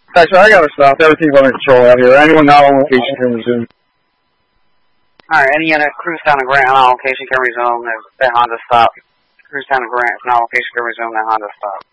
Actually, I gotta stop. Everything's under control out here. Anyone not on location can resume. Alright, any unit, cruise down to Grant on location can resume. That Honda stop. Cruise down to Grant on location can resume. That Honda stop.